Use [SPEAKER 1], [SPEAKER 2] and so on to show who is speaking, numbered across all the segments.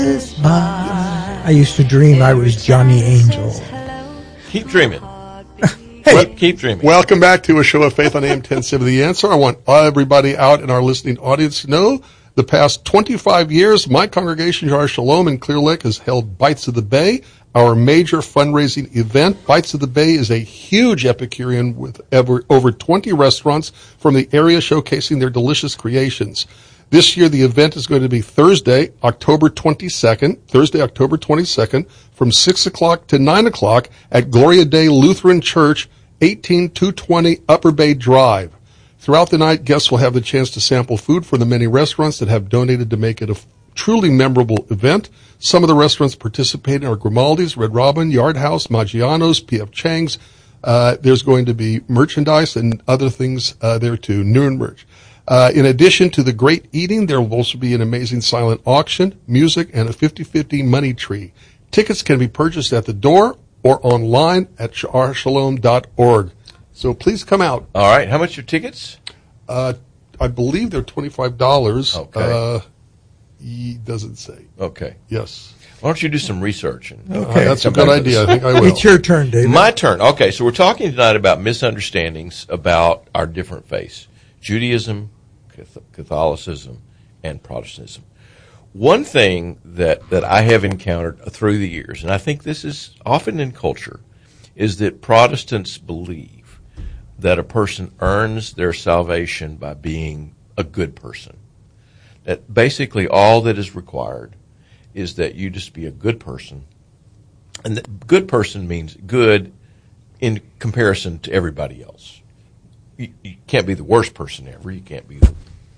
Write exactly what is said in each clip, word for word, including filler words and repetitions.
[SPEAKER 1] I used to dream I was Johnny Angel.
[SPEAKER 2] Keep dreaming.
[SPEAKER 1] Hey,
[SPEAKER 2] well, keep dreaming.
[SPEAKER 3] Welcome back to a show of faith on A M ten seventy The Answer. I want everybody out in our listening audience to know the past twenty-five years, my congregation, Yar Shalom in Clear Lake, has held Bites of the Bay, our major fundraising event. Bites of the Bay is a huge Epicurean with ever, over twenty restaurants from the area showcasing their delicious creations. This year, the event is going to be Thursday, October twenty-second, Thursday, October twenty-second, from six o'clock to nine o'clock at Gloria Day Lutheran Church, eighteen two twenty Upper Bay Drive. Throughout the night, guests will have the chance to sample food from the many restaurants that have donated to make it a truly memorable event. Some of the restaurants participating are Grimaldi's, Red Robin, Yard House, Maggiano's, P F Chang's. Uh, there's going to be merchandise and other things uh, there too, Nuremberg. Uh, in addition to the great eating, there will also be an amazing silent auction, music, and a fifty-fifty money tree. Tickets can be purchased at the door or online at shar shalom dot org. So please come out.
[SPEAKER 2] All right. How much are tickets?
[SPEAKER 3] Uh, I believe they're twenty-five dollars.
[SPEAKER 2] Okay.
[SPEAKER 3] Uh, he doesn't say.
[SPEAKER 2] Okay.
[SPEAKER 3] Yes.
[SPEAKER 2] Why don't you do some research? And,
[SPEAKER 1] Okay.
[SPEAKER 3] Uh, that's a
[SPEAKER 2] Come
[SPEAKER 3] good
[SPEAKER 2] back to
[SPEAKER 3] idea.
[SPEAKER 2] this.
[SPEAKER 3] I think I will.
[SPEAKER 1] it's your turn, David.
[SPEAKER 2] My turn. Okay, so we're talking tonight about misunderstandings about our different faiths: Judaism, Catholicism, and Protestantism. One thing that, that I have encountered through the years, and I think this is often in culture, is that Protestants believe that a person earns their salvation by being a good person. That basically all that is required is that you just be a good person. And that good person means good in comparison to everybody else. You, you can't be the worst person ever. You can't be the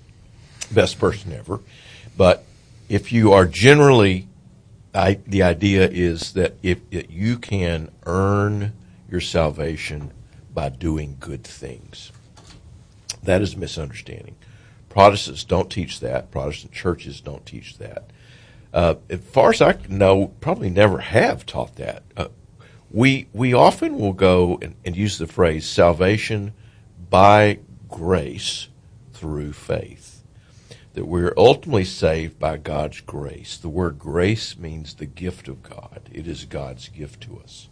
[SPEAKER 2] best person ever. But if you are generally, I, the idea is that if, if you can earn your salvation by doing good things. That is a misunderstanding. Protestants don't teach that. Protestant churches don't teach that. Uh, as far as I know, probably never have taught that. Uh, we we often will go and, and use the phrase salvation by grace through faith. That we're ultimately saved by God's grace. The word grace means the gift of God. It is God's gift to us.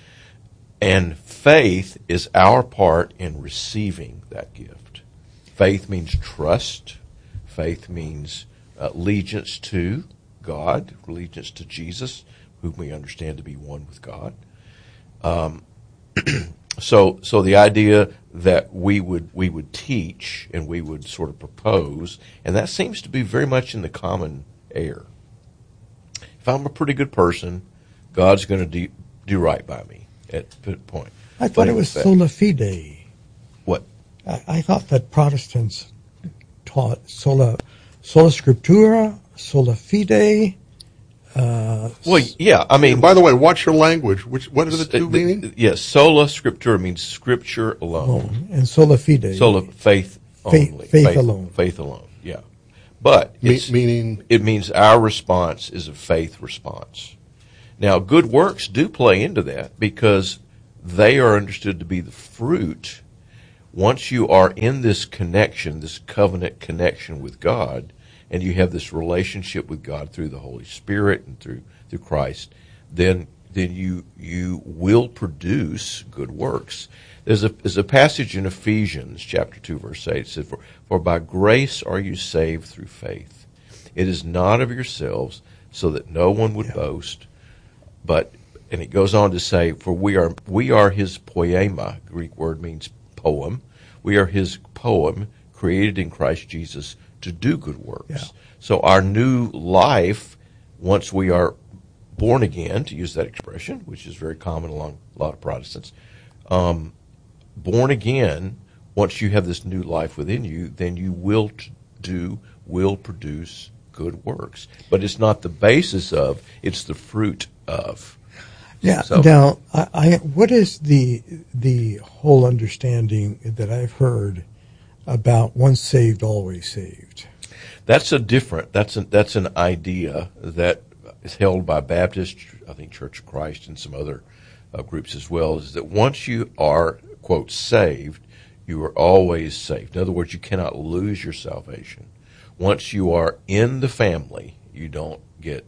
[SPEAKER 2] And faith is our part in receiving that gift. Faith means trust. Faith means uh, allegiance to God, allegiance to Jesus, whom we understand to be one with God. Um, so, so the idea that we would we would teach and we would sort of propose, and that seems to be very much in the common air. If I'm a pretty good person, God's going to do, do right by me at that point.
[SPEAKER 1] I thought it was sola fide.
[SPEAKER 2] What?
[SPEAKER 1] I, I thought that Protestants taught sola, sola scriptura, sola fide. Uh,
[SPEAKER 2] Well, yeah, I mean,
[SPEAKER 3] By the way, watch your language. Which what are the two
[SPEAKER 2] the-
[SPEAKER 3] meaning?
[SPEAKER 2] Yes, sola scriptura means scripture alone.
[SPEAKER 1] alone, and sola fide.
[SPEAKER 2] Sola faith
[SPEAKER 1] Faith-
[SPEAKER 2] only.
[SPEAKER 1] faith alone.
[SPEAKER 2] Faith alone. Yeah, but
[SPEAKER 3] Me-
[SPEAKER 2] it's,
[SPEAKER 3] meaning
[SPEAKER 2] it means our response is a faith response. Now, good works do play into that because they are understood to be the fruit. Once you are in this connection, this covenant connection with God, and you have this relationship with God through the Holy Spirit and through through Christ, then then you you will produce good works. There's a there's a passage in Ephesians chapter two verse eight. It says, "For for by grace are you saved through faith. It is not of yourselves, so that no one would
[SPEAKER 1] Yeah.
[SPEAKER 2] boast, but." And it goes on to say, "For we are we are His poema." Greek word means poem. We are His poem, created in Christ Jesus to do good works.
[SPEAKER 1] Yeah.
[SPEAKER 2] So our new life, once we are born again, to use that expression, which is very common among a lot of Protestants, um, born again, once you have this new life within you, then you will t- do, will produce good works. But it's not the basis of, it's the fruit of.
[SPEAKER 1] Yeah.
[SPEAKER 2] So-
[SPEAKER 1] Now, I, I, what is the the whole understanding that I've heard about once saved, always saved?
[SPEAKER 2] That's a different. That's an that's an idea that is held by Baptist, I think Church of Christ, and some other uh, groups as well. Is that once you are quote saved, you are always saved. In other words, you cannot lose your salvation. Once you are in the family, you don't get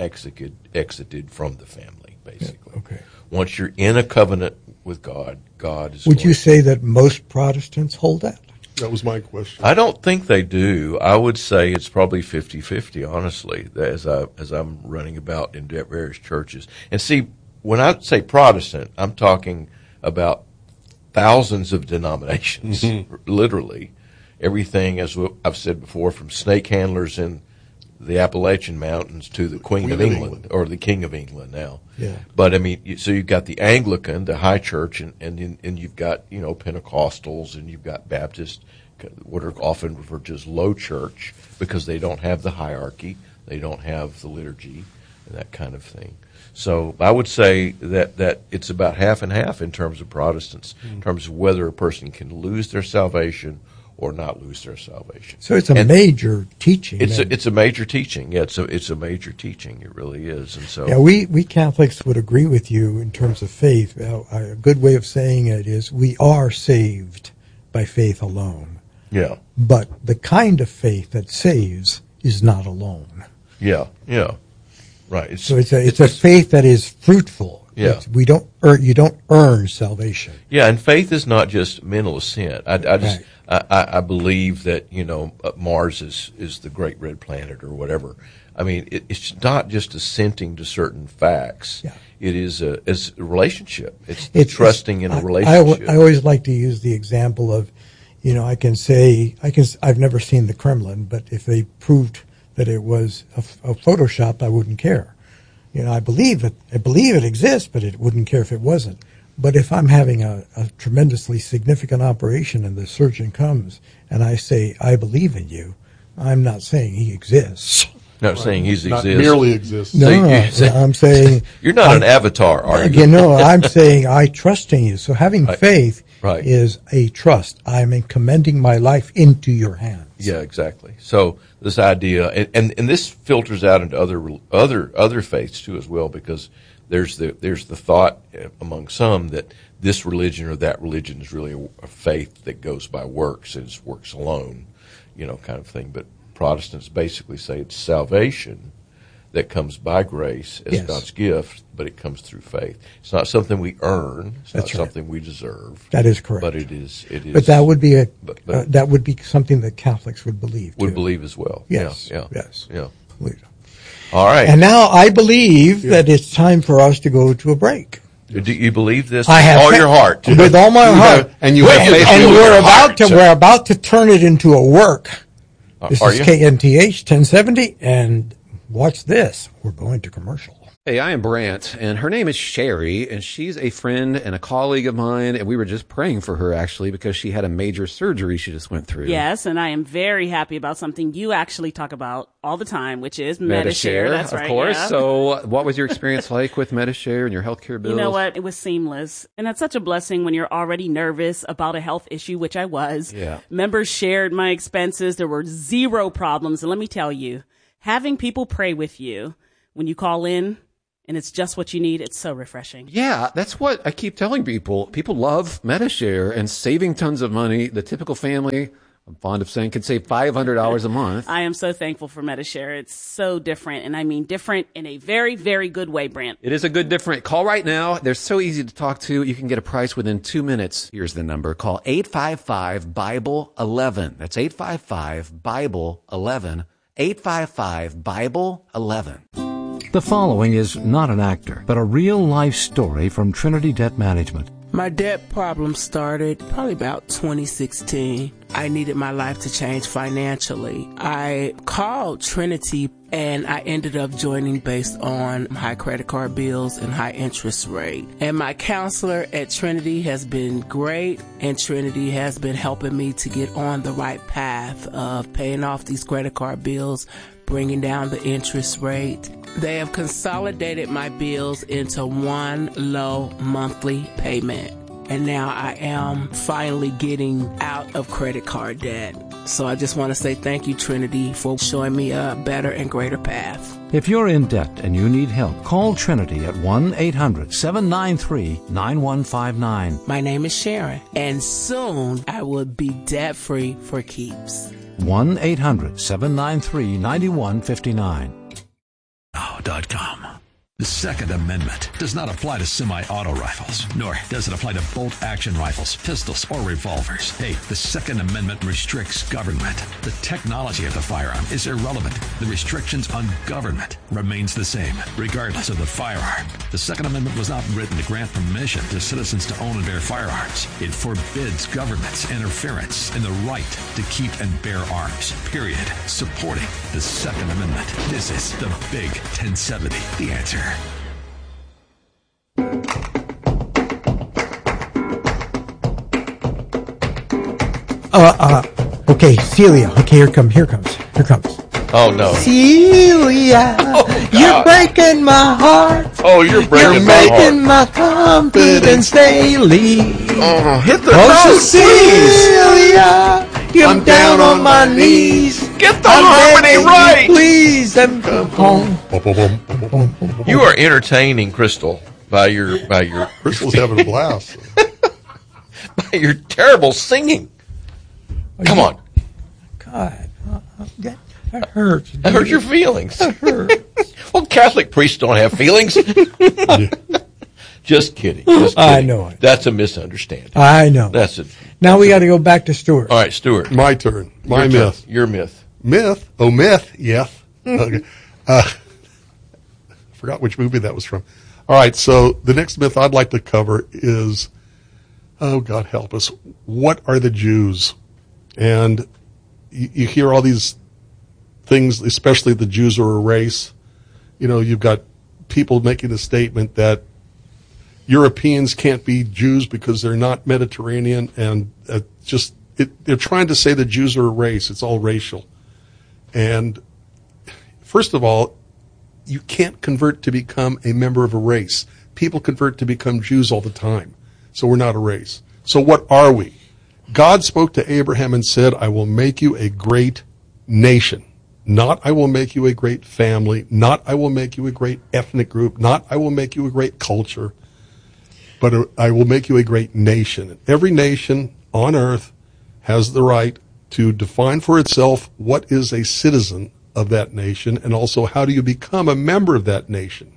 [SPEAKER 2] exited, exited from the family, basically.
[SPEAKER 1] Yeah, okay.
[SPEAKER 2] Once you're in a covenant with God, God is
[SPEAKER 1] Would
[SPEAKER 2] going
[SPEAKER 1] you say that most Protestants hold that?
[SPEAKER 3] That was my question.
[SPEAKER 2] I don't think they do. I would say it's probably fifty-fifty, honestly, as, I, as I'm running about in various churches. And see, when I say Protestant, I'm talking about thousands of denominations, mm-hmm. literally. Everything, as I've said before, from snake handlers in the Appalachian Mountains to the Queen, Queen of, of England, England, or the King of England now.
[SPEAKER 1] Yeah.
[SPEAKER 2] But, I mean, you, so you've got the Anglican, the high church, and, and, and you've got, you know, Pentecostals, and you've got Baptists, what are often referred to as low church, because they don't have the hierarchy, they don't have the liturgy, and that kind of thing. So I would say that, that it's about half and half in terms of Protestants, mm. in terms of whether a person can lose their salvation or not lose their salvation.
[SPEAKER 1] So it's a and major teaching.
[SPEAKER 2] It's a, it's a major teaching. Yeah, it's a, it's a major teaching. It really is. And so
[SPEAKER 1] yeah, we, we Catholics would agree with you in terms of faith. A good way of saying it is we are saved by faith alone.
[SPEAKER 2] Yeah.
[SPEAKER 1] But the kind of faith that saves is not alone.
[SPEAKER 2] Yeah, yeah. Right. It's,
[SPEAKER 1] so it's a it's a faith that is fruitful.
[SPEAKER 2] Yeah.
[SPEAKER 1] It's, we don't earn, you don't earn salvation.
[SPEAKER 2] Yeah, and faith is not just mental assent. I, I just
[SPEAKER 1] right.
[SPEAKER 2] I, I believe that, you know, Mars is, is the great red planet or whatever. I mean, it, it's not just assenting to certain facts.
[SPEAKER 1] Yeah.
[SPEAKER 2] It is a, it's a relationship. It's,
[SPEAKER 1] it's
[SPEAKER 2] trusting in a
[SPEAKER 1] I,
[SPEAKER 2] relationship.
[SPEAKER 1] I, I always like to use the example of, you know, I can say I can I've never seen the Kremlin, but if they proved that it was a, a Photoshop, I wouldn't care. You know, I believe it. I believe it exists, but it wouldn't care if it wasn't. But if I'm having a, a tremendously significant operation and the surgeon comes and I say, I believe in you, I'm not saying he exists.
[SPEAKER 2] Not saying he exists.
[SPEAKER 3] Not merely exists.
[SPEAKER 1] No, no, no, I'm saying...
[SPEAKER 2] You're not I'm, an avatar, are you?
[SPEAKER 1] You know, I'm saying I trust in you. So having
[SPEAKER 2] right.
[SPEAKER 1] faith
[SPEAKER 2] right.
[SPEAKER 1] is a trust. I'm commending my life into your hands.
[SPEAKER 2] Yeah, exactly. So this idea, and, and, and this filters out into other other other faiths too as well, because there's the there's the thought among some that this religion or that religion is really a, a faith that goes by works, and it's works alone, you know, kind of thing. But Protestants basically say it's salvation that comes by grace as
[SPEAKER 1] yes.
[SPEAKER 2] God's gift, but it comes through faith. It's not something we earn. It's
[SPEAKER 1] That's
[SPEAKER 2] not
[SPEAKER 1] right.
[SPEAKER 2] something we deserve.
[SPEAKER 1] That is correct.
[SPEAKER 2] But it is. It is.
[SPEAKER 1] But that would be a
[SPEAKER 2] but, but
[SPEAKER 1] uh, that would be something that Catholics would believe.
[SPEAKER 2] Would
[SPEAKER 1] too.
[SPEAKER 2] believe as well.
[SPEAKER 1] Yes.
[SPEAKER 2] Yeah. yeah
[SPEAKER 1] yes.
[SPEAKER 2] Yeah.
[SPEAKER 1] Believe.
[SPEAKER 2] All right.
[SPEAKER 1] And now I believe yeah. that it's time for us to go to a break.
[SPEAKER 2] Do you believe this
[SPEAKER 1] I
[SPEAKER 2] with
[SPEAKER 1] have
[SPEAKER 2] all
[SPEAKER 1] fa-
[SPEAKER 2] your heart?
[SPEAKER 1] With all my
[SPEAKER 3] you
[SPEAKER 1] heart.
[SPEAKER 3] Have, and you
[SPEAKER 1] we're,
[SPEAKER 3] have faith
[SPEAKER 1] and
[SPEAKER 3] with
[SPEAKER 1] we're
[SPEAKER 3] your
[SPEAKER 1] about
[SPEAKER 3] heart,
[SPEAKER 1] to
[SPEAKER 3] so.
[SPEAKER 1] we're about to turn it into a work. This
[SPEAKER 2] Are
[SPEAKER 1] is
[SPEAKER 2] you?
[SPEAKER 1] K N T H ten seventy, and watch this. We're going to commercial.
[SPEAKER 4] Hey, I am Brant, and her name is Sherry, and she's a friend and a colleague of mine, and we were just praying for her, actually, because she had a major surgery she just went through.
[SPEAKER 5] Yes, and I am very happy about something you actually talk about all the time, which is
[SPEAKER 4] MediShare.
[SPEAKER 5] MediShare. That's
[SPEAKER 4] of
[SPEAKER 5] right.
[SPEAKER 4] course.
[SPEAKER 5] Yeah.
[SPEAKER 4] So what was your experience like with MediShare and your healthcare bills?
[SPEAKER 5] You know what? It was seamless. And that's such a blessing when you're already nervous about a health issue, which I was.
[SPEAKER 4] Yeah.
[SPEAKER 5] Members shared my expenses. There were zero problems. And let me tell you, having people pray with you when you call in, and it's just what you need, it's so refreshing.
[SPEAKER 4] Yeah, that's what I keep telling people. People love MediShare and saving tons of money. The typical family, I'm fond of saying, can save five hundred dollars a month.
[SPEAKER 5] I am so thankful for MediShare. It's so different, and I mean different in a very, very good way, Brant.
[SPEAKER 4] It is a good different. Call right now. They're so easy to talk to. You can get a price within two minutes. Here's the number. Call eight five five, Bible eleven. That's eight five five, Bible eleven. eight five five, Bible eleven.
[SPEAKER 6] The following is not an actor, but a real-life story from Trinity Debt Management.
[SPEAKER 7] My debt problem started probably about twenty sixteen. I needed my life to change financially. I called Trinity and I ended up joining based on high credit card bills and high interest rate. And my counselor at Trinity has been great, and Trinity has been helping me to get on the right path of paying off these credit card bills, bringing down the interest rate. They have consolidated my bills into one low monthly payment. And now I am finally getting out of credit card debt. So I just want to say thank you, Trinity, for showing me a better and greater path.
[SPEAKER 6] If you're in debt and you need help, call Trinity at one eight hundred, seven nine three, nine one five nine.
[SPEAKER 7] My name is Sharon, and soon I will be debt-free for keeps.
[SPEAKER 6] one eight hundred, seven nine three, nine one five nine.
[SPEAKER 8] Oh,
[SPEAKER 6] dot com. The Second Amendment does not apply to semi-auto rifles, nor does it apply to bolt-action rifles, pistols, or revolvers. Hey, the Second Amendment restricts government. The technology of the firearm is irrelevant. The restrictions on government remains the same, regardless of the firearm. The Second Amendment was not written to grant permission to citizens to own and bear firearms. It forbids government's interference in the right to keep and bear arms, period. Supporting the Second Amendment. This is the Big ten seventy, The Answer.
[SPEAKER 1] Uh, uh, okay, Celia. Okay, here comes, here comes, here comes.
[SPEAKER 2] Oh, no.
[SPEAKER 1] Celia,
[SPEAKER 2] Oh,
[SPEAKER 1] you're breaking my heart.
[SPEAKER 2] Oh, you're breaking
[SPEAKER 1] You're
[SPEAKER 2] my
[SPEAKER 1] making
[SPEAKER 2] heart.
[SPEAKER 1] my confidence daily.
[SPEAKER 2] Oh, hit the
[SPEAKER 1] Oh,
[SPEAKER 2] note,
[SPEAKER 1] Celia, you're
[SPEAKER 3] I'm
[SPEAKER 1] down on my knees.
[SPEAKER 2] Get the
[SPEAKER 1] I'm
[SPEAKER 2] harmony
[SPEAKER 1] begging you,
[SPEAKER 2] right.
[SPEAKER 1] Please, and come home.
[SPEAKER 2] You are entertaining Crystal by your by your
[SPEAKER 3] Crystal's having a blast.
[SPEAKER 2] by your terrible singing. Come on,
[SPEAKER 1] God, uh, uh, that, that hurts.
[SPEAKER 2] that hurts your feelings.
[SPEAKER 1] That hurts.
[SPEAKER 2] Well, Catholic priests don't have feelings. Just kidding. Just kidding.
[SPEAKER 1] I know it.
[SPEAKER 2] That's a misunderstanding.
[SPEAKER 1] I know.
[SPEAKER 2] That's it.
[SPEAKER 1] Now we got to go back to Stuart.
[SPEAKER 2] All right, Stuart.
[SPEAKER 3] My turn. My
[SPEAKER 2] Your turn.
[SPEAKER 3] myth.
[SPEAKER 2] Your myth.
[SPEAKER 3] Myth? Oh, myth. Yes. Okay. Uh, I forgot which movie that was from. All right, so the next myth I'd like to cover is, oh, God help us, what are the Jews? And you, you hear all these things, especially the Jews are a race. You know, you've got people making a statement that Europeans can't be Jews because they're not Mediterranean, and uh, just it, they're trying to say the Jews are a race. It's all racial. And first of all, you can't convert to become a member of a race. People convert to become Jews all the time. So we're not a race. So what are we? God spoke to Abraham and said, I will make you a great nation. Not I will make you a great family. Not I will make you a great ethnic group. Not I will make you a great culture. But I will make you a great nation. Every nation on earth has the right to define for itself what is a citizen of that nation, and also how do you become a member of that nation.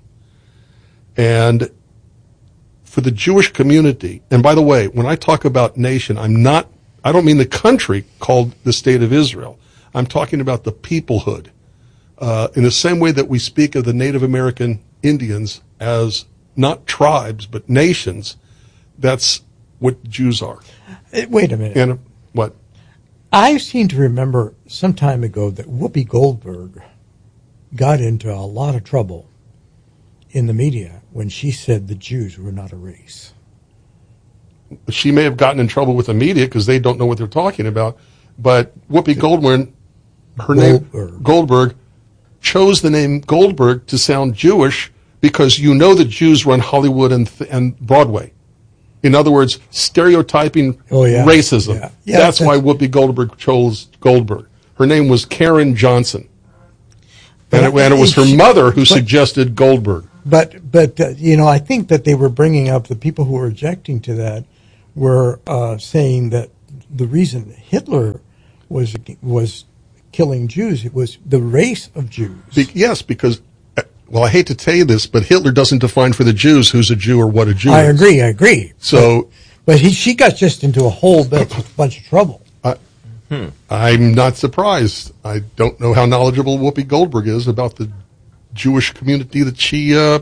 [SPEAKER 3] And for the Jewish community, and by the way, when I talk about nation, I'm not, I don't mean the country called the State of Israel. I'm talking about the peoplehood. Uh, in the same way that we speak of the Native American Indians as not tribes, but nations, that's what Jews are.
[SPEAKER 1] Uh, Wait a minute.
[SPEAKER 3] And uh, what?
[SPEAKER 1] I seem to remember some time ago that Whoopi Goldberg got into a lot of trouble in the media when she said the Jews were not a race.
[SPEAKER 3] She may have gotten in trouble with the media because they don't know what they're talking about. But Whoopi Goldberg, her name
[SPEAKER 1] Goldberg.
[SPEAKER 3] Goldberg, chose the name Goldberg to sound Jewish because you know the Jews run Hollywood and and Broadway. In other words, stereotyping
[SPEAKER 1] Oh, yeah.
[SPEAKER 3] racism.
[SPEAKER 1] Yeah. Yeah,
[SPEAKER 3] that's,
[SPEAKER 1] that's-
[SPEAKER 3] why Whoopi Goldberg chose Goldberg. Her name was Karen Johnson. And it, and it was her mother who
[SPEAKER 1] But-
[SPEAKER 3] suggested Goldberg.
[SPEAKER 1] But, but uh, you know, I think that they were bringing up, the people who were objecting to that were uh, saying that the reason Hitler was was killing Jews, it was the race of Jews.
[SPEAKER 3] Be- yes, because, uh, well, I hate to tell you this, but Hitler doesn't define for the Jews who's a Jew or what a Jew
[SPEAKER 1] I
[SPEAKER 3] is.
[SPEAKER 1] agree, I agree.
[SPEAKER 3] So
[SPEAKER 1] But he, she got just into a whole bunch, bunch of trouble.
[SPEAKER 3] I'm not surprised. I don't know how knowledgeable Whoopi Goldberg is about the Jewish community that she uh,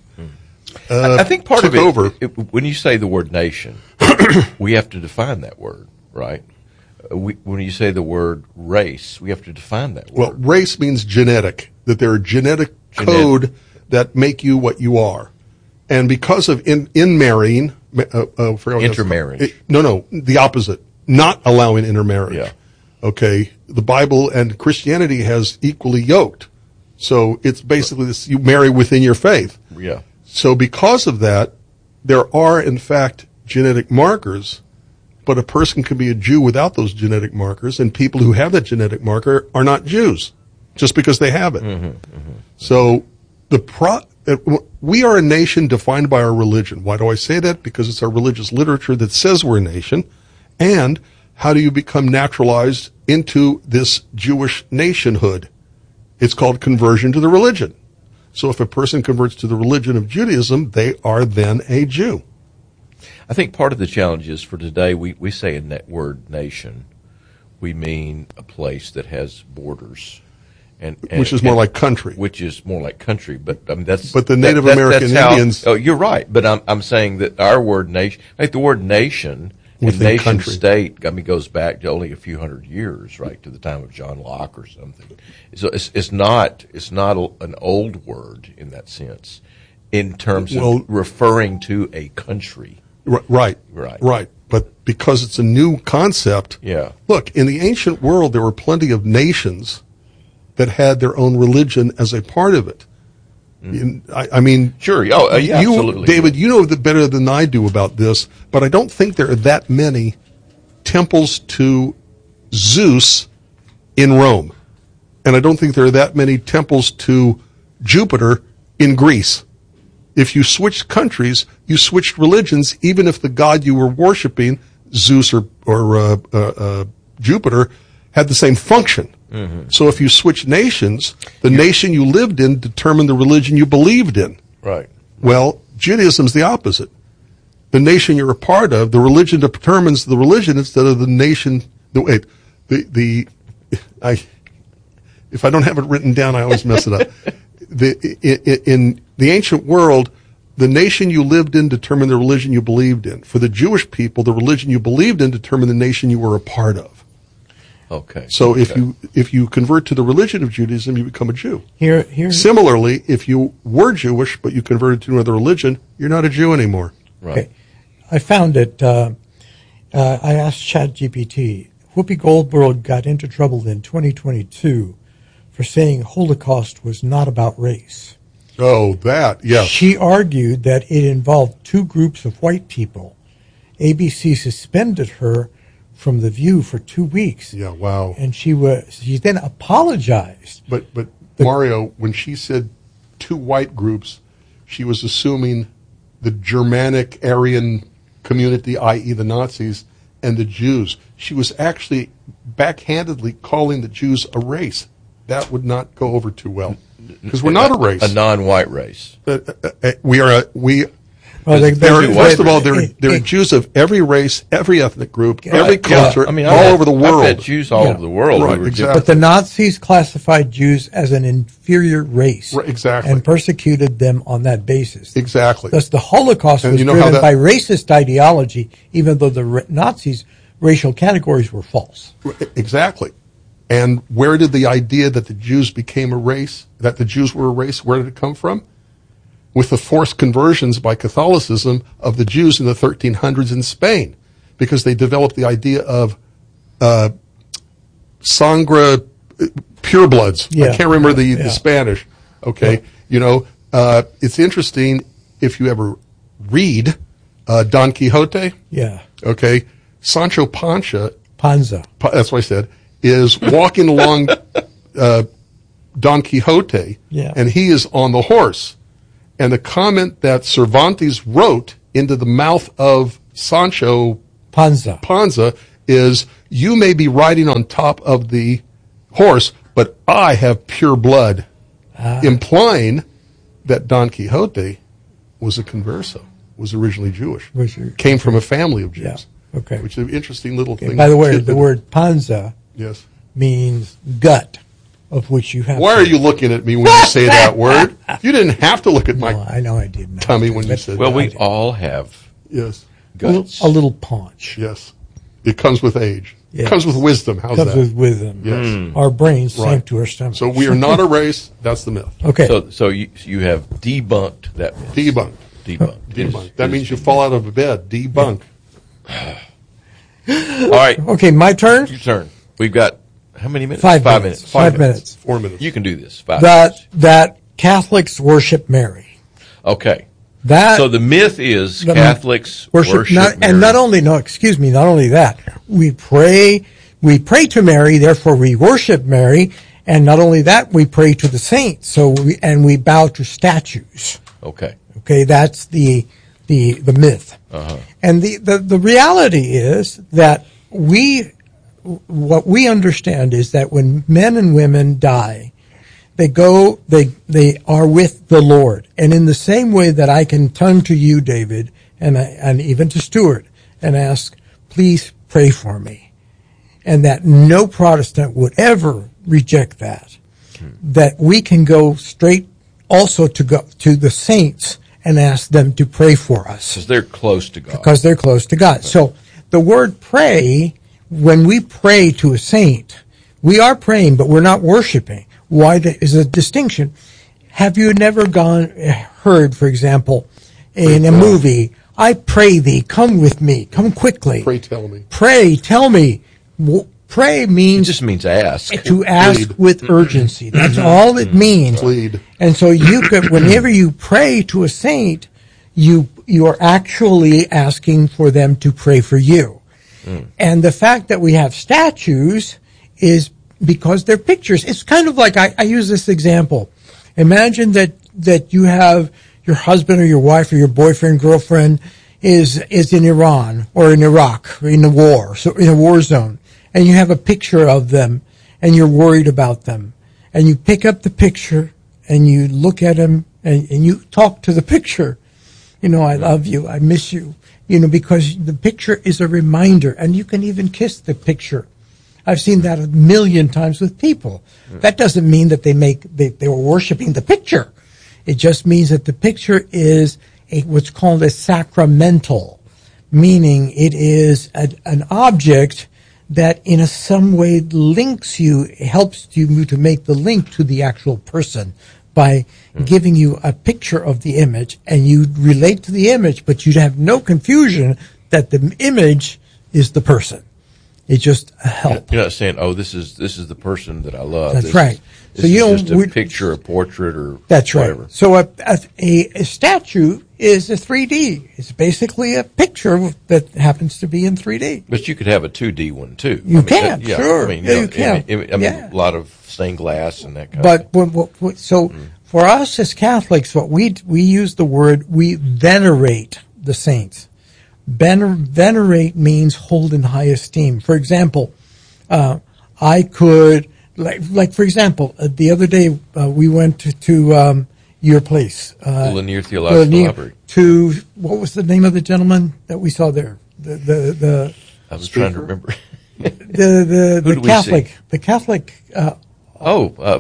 [SPEAKER 3] uh,
[SPEAKER 2] I think part
[SPEAKER 3] took
[SPEAKER 2] of it,
[SPEAKER 3] over.
[SPEAKER 2] it- when you say the word nation, we have to define that word, right? Uh, We, when you say the word race, we have to define that
[SPEAKER 3] Well,
[SPEAKER 2] word.
[SPEAKER 3] race means genetic, that there are genetic
[SPEAKER 2] Genetic.
[SPEAKER 3] code that make you what you are. And because of in, in marrying, uh, uh, I forgot what that's-
[SPEAKER 2] Intermarriage.
[SPEAKER 3] it- no, no, the opposite. Not allowing intermarriage.
[SPEAKER 2] Yeah.
[SPEAKER 3] Okay. The Bible and Christianity has equally yoked. So it's basically this, you marry within your faith.
[SPEAKER 2] Yeah.
[SPEAKER 3] So because of that, there are in fact genetic markers, but a person can be a Jew without those genetic markers, and people who have that genetic marker are not Jews just because they have it. So the pro, uh, we are a nation defined by our religion. Why do I say that? Because it's our religious literature that says we're a nation. And how do you become naturalized into this Jewish nationhood? It's called conversion to the religion. So if a person converts to the religion of Judaism, they are then a Jew.
[SPEAKER 2] I think part of the challenge is for today, we, we say in that word nation, we mean a place that has borders. And, and
[SPEAKER 3] Which is more
[SPEAKER 2] and,
[SPEAKER 3] like country.
[SPEAKER 2] Which is more like country, but I mean that's.
[SPEAKER 3] But the Native
[SPEAKER 2] that, that,
[SPEAKER 3] American
[SPEAKER 2] how,
[SPEAKER 3] Indians.
[SPEAKER 2] Oh, you're right. But I'm I'm saying that our word nation, like the word nation and
[SPEAKER 3] Within
[SPEAKER 2] nation
[SPEAKER 3] country.
[SPEAKER 2] state, I mean, goes back to only a few hundred years, right, to the time of John Locke or something. So it's it's not it's not a, an old word in that sense, in terms
[SPEAKER 3] Well-
[SPEAKER 2] of referring to a country.
[SPEAKER 3] R- right.
[SPEAKER 2] Right.
[SPEAKER 3] Right. But because it's a new concept.
[SPEAKER 2] Yeah.
[SPEAKER 3] Look, in the ancient world, there were plenty of nations that had their own religion as a part of it. In, I, I mean,
[SPEAKER 2] Sure. Oh, uh, yeah,
[SPEAKER 3] you,
[SPEAKER 2] absolutely.
[SPEAKER 3] David, you know the better than I do about this, but I don't think there are that many temples to Zeus in Rome, and I don't think there are that many temples to Jupiter in Greece. If you switched countries, you switched religions, even if the god you were worshiping, Zeus or, or uh, uh, uh, Jupiter, had the same function. Mm-hmm. So if you switch nations, the yeah. nation you lived in determined the religion you believed in.
[SPEAKER 2] Right.
[SPEAKER 3] Well, Judaism's the opposite. The nation you're a part of, the religion determines the religion instead of the nation. The, wait, the, the, I, if I don't have it written down, I always mess it up. The, in, in the ancient world, the nation you lived in determined the religion you believed in. For the Jewish people, the religion you believed in determined the nation you were a part of.
[SPEAKER 2] Okay.
[SPEAKER 3] So
[SPEAKER 2] okay.
[SPEAKER 3] if you if you convert to the religion of Judaism, you become a Jew.
[SPEAKER 1] Here, here.
[SPEAKER 3] Similarly, if you were Jewish but you converted to another religion, you're not a Jew anymore.
[SPEAKER 2] Right.
[SPEAKER 1] Okay. I found it. Uh, uh, I asked ChatGPT. Whoopi Goldberg got into trouble in twenty twenty-two for saying Holocaust was not about race.
[SPEAKER 3] Oh, that, yes.
[SPEAKER 1] She argued that it involved two groups of white people. A B C suspended her from The View for two weeks.
[SPEAKER 3] Yeah, wow.
[SPEAKER 1] And she was. She then apologized.
[SPEAKER 3] But, but Mario, when she said two white groups, she was assuming the Germanic Aryan community, that is the Nazis, and the Jews. She was actually backhandedly calling the Jews a race. That would not go over too well. Because we're not a race.
[SPEAKER 2] A non-white race.
[SPEAKER 3] Uh, uh, uh, we are a, we,
[SPEAKER 1] Well, they,
[SPEAKER 3] there are,
[SPEAKER 1] they,
[SPEAKER 3] first
[SPEAKER 1] they,
[SPEAKER 3] of all, there,
[SPEAKER 1] it,
[SPEAKER 3] there are
[SPEAKER 1] it,
[SPEAKER 3] Jews of every race, every ethnic group,
[SPEAKER 2] Right.
[SPEAKER 3] every
[SPEAKER 2] Yeah.
[SPEAKER 3] culture,
[SPEAKER 2] I mean,
[SPEAKER 3] all
[SPEAKER 2] I've had-
[SPEAKER 3] over the world.
[SPEAKER 2] I've had Jews all
[SPEAKER 1] Yeah.
[SPEAKER 2] over the world.
[SPEAKER 3] Right,
[SPEAKER 2] who were
[SPEAKER 3] exactly.
[SPEAKER 1] But the Nazis classified Jews as an inferior race.
[SPEAKER 3] Right, exactly.
[SPEAKER 1] And persecuted them on that basis.
[SPEAKER 3] Exactly.
[SPEAKER 1] Thus, the Holocaust
[SPEAKER 3] And
[SPEAKER 1] was
[SPEAKER 3] you know how
[SPEAKER 1] driven
[SPEAKER 3] that-
[SPEAKER 1] by racist ideology, even though the ra- Nazis' racial categories were false.
[SPEAKER 3] Exactly. And where did the idea that the Jews became a race, that the Jews were a race, where did it come from? With the forced conversions by Catholicism of the Jews in the thirteen hundreds in Spain, because they developed the idea of uh, sangre, purebloods.
[SPEAKER 1] Yeah.
[SPEAKER 3] I can't remember the,
[SPEAKER 1] Yeah.
[SPEAKER 3] the Spanish. Okay,
[SPEAKER 1] Yeah.
[SPEAKER 3] you know, uh, it's interesting if you ever read uh, Don Quixote.
[SPEAKER 1] Yeah.
[SPEAKER 3] Okay, Sancho Panza.
[SPEAKER 1] Panza.
[SPEAKER 3] Pa- that's what I said. Is walking along uh, Don Quixote,
[SPEAKER 1] Yeah.
[SPEAKER 3] and he is on the horse. And the comment that Cervantes wrote into the mouth of Sancho
[SPEAKER 1] Panza.
[SPEAKER 3] Panza is, "You may be riding on top of the horse, but I have pure blood,"
[SPEAKER 1] Ah.
[SPEAKER 3] implying that Don Quixote was a converso, was originally Jewish,
[SPEAKER 1] Was your-
[SPEAKER 3] came from a family of Jews.
[SPEAKER 1] Yeah. Okay.
[SPEAKER 3] Which is an interesting little
[SPEAKER 1] Okay.
[SPEAKER 3] thing.
[SPEAKER 1] By the way,
[SPEAKER 3] tidbit.
[SPEAKER 1] the word Panza
[SPEAKER 3] Yes.
[SPEAKER 1] means gut, of which you have.
[SPEAKER 3] Why
[SPEAKER 1] to-
[SPEAKER 3] are you looking at me when you say that word? You didn't have to look at my
[SPEAKER 1] No, I know I didn't.
[SPEAKER 3] tummy when you said
[SPEAKER 2] Well,
[SPEAKER 3] that.
[SPEAKER 2] we all have
[SPEAKER 3] Yes,
[SPEAKER 1] a little,
[SPEAKER 2] guts.
[SPEAKER 1] a little paunch.
[SPEAKER 3] yes. It comes with age.
[SPEAKER 1] Yes.
[SPEAKER 3] It comes with wisdom. How's
[SPEAKER 1] Comes
[SPEAKER 3] that?
[SPEAKER 1] with wisdom.
[SPEAKER 3] Yes.
[SPEAKER 1] Our brains sank
[SPEAKER 3] Right.
[SPEAKER 1] to our stomachs.
[SPEAKER 3] So we are not a race. That's the myth.
[SPEAKER 1] Okay.
[SPEAKER 2] So, so you you have debunked that myth.
[SPEAKER 3] Debunk.
[SPEAKER 2] Debunked. It is-
[SPEAKER 3] Debunk. That
[SPEAKER 2] it
[SPEAKER 3] means
[SPEAKER 2] is
[SPEAKER 3] you fall out of a bed. Debunk.
[SPEAKER 2] All right,
[SPEAKER 1] okay, my turn.
[SPEAKER 2] your turn. We've got how many minutes?
[SPEAKER 1] Five
[SPEAKER 2] Five
[SPEAKER 1] minutes.
[SPEAKER 2] minutes.
[SPEAKER 1] Five minutes.
[SPEAKER 3] Four minutes.
[SPEAKER 2] You can do this. Five
[SPEAKER 1] That
[SPEAKER 2] minutes.
[SPEAKER 1] that Catholics worship Mary.
[SPEAKER 2] Okay.
[SPEAKER 1] That
[SPEAKER 2] So the myth is
[SPEAKER 1] the-
[SPEAKER 2] Catholics
[SPEAKER 1] worship,
[SPEAKER 2] worship,
[SPEAKER 1] not,
[SPEAKER 2] Mary.
[SPEAKER 1] and not only no, excuse me, not only that we pray, we pray to Mary, therefore we worship Mary, and not only that we pray to the saints. So we and we bow to statues.
[SPEAKER 2] Okay.
[SPEAKER 1] Okay, that's the the the myth.
[SPEAKER 2] Uh-huh.
[SPEAKER 1] And the, the the reality is that we what we understand is that when men and women die, they go, they, they are with the Lord. And in the same way that I can turn to you, David, and, and even to Stuart, and ask, please pray for me. And that no Protestant would ever reject that. Hmm. That we can go straight also to go to the saints and ask them to pray for us.
[SPEAKER 2] Because they're close to God.
[SPEAKER 1] Because they're close to God. Right. So the word pray, when we pray to a saint, we are praying, but we're not worshiping. Why is a distinction? Have you never gone, heard, for example, in a movie, I pray thee, come with me, come quickly.
[SPEAKER 3] Pray tell me.
[SPEAKER 1] Pray, tell me. Pray means...
[SPEAKER 2] It just means ask.
[SPEAKER 1] To ask Plead. With urgency. That's all it means.
[SPEAKER 3] Plead.
[SPEAKER 1] And so you could, whenever you pray to a saint, you, you are actually asking for them to pray for you. Mm. And the fact that we have statues is because they're pictures. It's kind of like, I, I use this example. Imagine that, that you have your husband or your wife or your boyfriend, girlfriend is, is in Iran or in Iraq or in a war, so in a war zone. And you have a picture of them and you're worried about them. And you pick up the picture and you look at them and, and you talk to the picture. You know, I love you. I miss you. You know, because the picture is a reminder, and you can even kiss the picture. I've seen that a million times with people. That doesn't mean that they make they, they were worshiping the picture. It just means that the picture is a, what's called a sacramental, meaning it is a, an object that in a some way links you, helps you to make the link to the actual person by mm. giving you a picture of the image, and you relate to the image, but you have no confusion that the image is the person. It's just a help.
[SPEAKER 2] You're not saying, "Oh, this is this is the person that I love."
[SPEAKER 1] That's
[SPEAKER 2] this
[SPEAKER 1] right.
[SPEAKER 2] Is, this
[SPEAKER 1] so you
[SPEAKER 2] is
[SPEAKER 1] don't
[SPEAKER 2] just a picture, a portrait, or
[SPEAKER 1] that's
[SPEAKER 2] whatever.
[SPEAKER 1] Right. So a, a a statue is a three D. It's basically a picture that happens to be in three D.
[SPEAKER 2] But you could have a two D one too.
[SPEAKER 1] You
[SPEAKER 2] I mean,
[SPEAKER 1] can,
[SPEAKER 2] that, yeah,
[SPEAKER 1] sure.
[SPEAKER 2] I mean,
[SPEAKER 1] yeah,
[SPEAKER 2] you, know,
[SPEAKER 1] you can.
[SPEAKER 2] I mean, I mean
[SPEAKER 1] yeah.
[SPEAKER 2] a lot of stained glass and that kind
[SPEAKER 1] but,
[SPEAKER 2] of thing.
[SPEAKER 1] But what, so mm. for us as Catholics, what we we use the word, we venerate the saints. Vener, venerate means hold in high esteem. For example, uh, I could, like, like for example, uh, the other day uh, we went to, to um, your place. Uh,
[SPEAKER 2] Lanier Theological
[SPEAKER 1] Lanier,
[SPEAKER 2] Library.
[SPEAKER 1] To, what was the name of the gentleman that we saw there? The, the, the
[SPEAKER 2] I was speaker? trying to remember.
[SPEAKER 1] the, the,
[SPEAKER 2] Who
[SPEAKER 1] the
[SPEAKER 2] did we
[SPEAKER 1] Catholic,
[SPEAKER 2] see?
[SPEAKER 1] the Catholic, uh,
[SPEAKER 2] Oh, uh,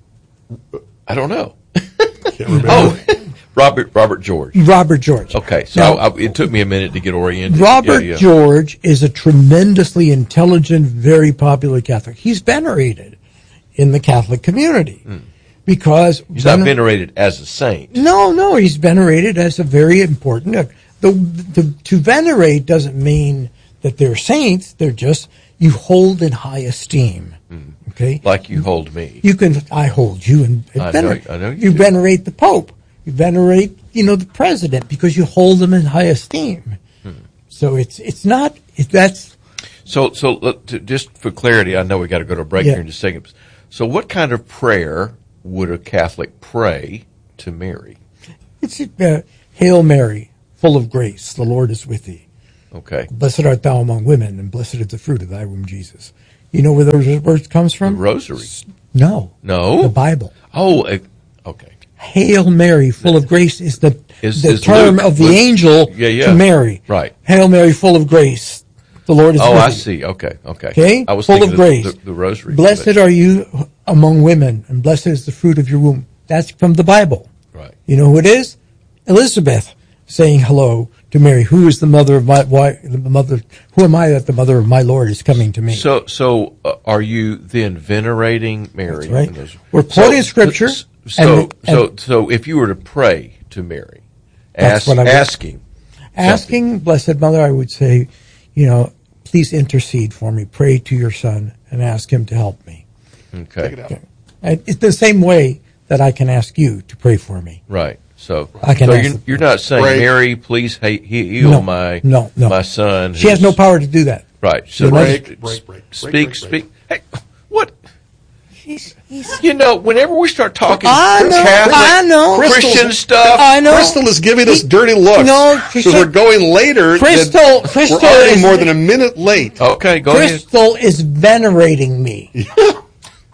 [SPEAKER 2] I don't know.
[SPEAKER 3] Can't remember.
[SPEAKER 2] Oh, Robert Robert George.
[SPEAKER 1] Robert George.
[SPEAKER 2] Okay, so
[SPEAKER 1] Now,
[SPEAKER 2] I, I, it took me a minute to get oriented.
[SPEAKER 1] Robert
[SPEAKER 2] yeah, yeah.
[SPEAKER 1] George is a tremendously intelligent, very popular Catholic. He's venerated in the Catholic community
[SPEAKER 2] mm.
[SPEAKER 1] because
[SPEAKER 2] he's not venerated as a saint.
[SPEAKER 1] No, no, he's venerated as a very important. Uh, the, the to venerate doesn't mean that they're saints. They're just you hold in high esteem. Mm. Okay,
[SPEAKER 2] like you hold me.
[SPEAKER 1] You can. I hold you and
[SPEAKER 2] I
[SPEAKER 1] venerate.
[SPEAKER 2] Know, I know you.
[SPEAKER 1] You
[SPEAKER 2] do.
[SPEAKER 1] venerate the Pope. You venerate, you know, the president because you hold them in high esteem. Hmm. So it's it's not it, that's.
[SPEAKER 2] So so look, to, just for clarity, I know we got to go to a break
[SPEAKER 1] yeah.
[SPEAKER 2] here in just a second. So what kind of prayer would a Catholic pray to Mary?
[SPEAKER 1] It's uh, Hail Mary, full of grace, the Lord is with thee.
[SPEAKER 2] Okay.
[SPEAKER 1] Blessed art thou among women, and blessed is the fruit of thy womb, Jesus. You know where those words comes from?
[SPEAKER 2] The Rosary.
[SPEAKER 1] No.
[SPEAKER 2] No.
[SPEAKER 1] The Bible.
[SPEAKER 2] Oh, uh, okay.
[SPEAKER 1] Hail Mary, full of grace is the
[SPEAKER 2] is,
[SPEAKER 1] the
[SPEAKER 2] is
[SPEAKER 1] term
[SPEAKER 2] Luke,
[SPEAKER 1] of the
[SPEAKER 2] Luke,
[SPEAKER 1] angel
[SPEAKER 2] yeah, yeah.
[SPEAKER 1] to Mary.
[SPEAKER 2] Right.
[SPEAKER 1] Hail Mary, full of grace, the Lord is
[SPEAKER 2] oh,
[SPEAKER 1] with
[SPEAKER 2] I
[SPEAKER 1] thee.
[SPEAKER 2] see. Okay, okay.
[SPEAKER 1] Okay?
[SPEAKER 2] I was
[SPEAKER 1] full
[SPEAKER 2] thinking
[SPEAKER 1] of grace.
[SPEAKER 2] The, the, the Rosary.
[SPEAKER 1] Blessed are you among women, and blessed is the fruit of your womb. That's from the Bible.
[SPEAKER 2] Right.
[SPEAKER 1] You know who it is? Elizabeth saying hello to Mary. Who is the mother of my why, the mother? Who am I that the mother of my Lord is coming to me?
[SPEAKER 2] So, so uh, are you then venerating Mary?
[SPEAKER 1] That's right.
[SPEAKER 2] Those,
[SPEAKER 1] We're quoting
[SPEAKER 2] so,
[SPEAKER 1] scripture.
[SPEAKER 2] So,
[SPEAKER 1] and,
[SPEAKER 2] so,
[SPEAKER 1] and,
[SPEAKER 2] so, if you were to pray to Mary,
[SPEAKER 1] That's
[SPEAKER 2] ask,
[SPEAKER 1] what I would-
[SPEAKER 2] asking,
[SPEAKER 1] asking
[SPEAKER 2] something.
[SPEAKER 1] Blessed Mother, I would say, you know, please intercede for me. Pray to your Son and ask him to help me.
[SPEAKER 2] Okay.
[SPEAKER 3] Check it out.
[SPEAKER 1] Okay. And it's the same way that I can ask you to pray for me.
[SPEAKER 2] Right. So,
[SPEAKER 1] I can
[SPEAKER 2] so
[SPEAKER 1] ask
[SPEAKER 2] you're,
[SPEAKER 1] them.
[SPEAKER 2] you're not saying,
[SPEAKER 3] Pray.
[SPEAKER 2] Mary, please he- he- heal
[SPEAKER 1] No,
[SPEAKER 2] my
[SPEAKER 1] no, no.
[SPEAKER 2] my son.
[SPEAKER 1] She has
[SPEAKER 2] who's-
[SPEAKER 1] no power to do that.
[SPEAKER 2] Right. So
[SPEAKER 3] Break,
[SPEAKER 2] just
[SPEAKER 3] break, break,
[SPEAKER 2] speak,
[SPEAKER 3] break, break,
[SPEAKER 2] speak. Hey, what?
[SPEAKER 1] He's, he's,
[SPEAKER 2] You know, whenever we start talking
[SPEAKER 1] I know,
[SPEAKER 2] Catholic,
[SPEAKER 1] I know.
[SPEAKER 2] Christian
[SPEAKER 3] Crystal's-
[SPEAKER 2] stuff,
[SPEAKER 1] I know.
[SPEAKER 3] Crystal is giving us dirty looks.
[SPEAKER 1] No,
[SPEAKER 3] because
[SPEAKER 1] Crystal-
[SPEAKER 3] we're going later.
[SPEAKER 1] Crystal-
[SPEAKER 3] than-
[SPEAKER 1] Crystal
[SPEAKER 3] we're already
[SPEAKER 1] is-
[SPEAKER 3] more than a minute late.
[SPEAKER 2] okay, go ahead.
[SPEAKER 1] Crystal is venerating me.